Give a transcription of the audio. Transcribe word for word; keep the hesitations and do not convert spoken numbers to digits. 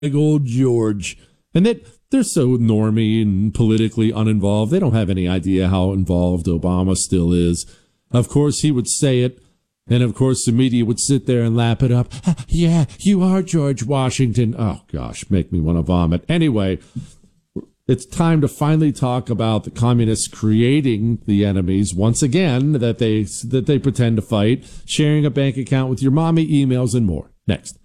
big old George. And that they're so normy and politically uninvolved. They don't have any idea how involved Obama still is. Of course, he would say it. And, of course, the media would sit there and lap it up. Yeah, you are George Washington. Oh, gosh, make me want to vomit. Anyway, it's time to finally talk about the communists creating the enemies once again that they that they pretend to fight, sharing a bank account with your mommy, emails, and more. Next.